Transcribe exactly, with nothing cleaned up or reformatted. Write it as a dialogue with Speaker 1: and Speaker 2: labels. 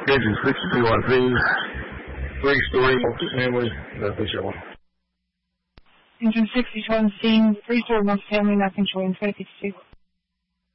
Speaker 1: Engine sixty-two on scene. Three-story multifamily, nothing showing.
Speaker 2: Engine sixty-two on scene, three-story multifamily, nothing showing, twenty fifty-two.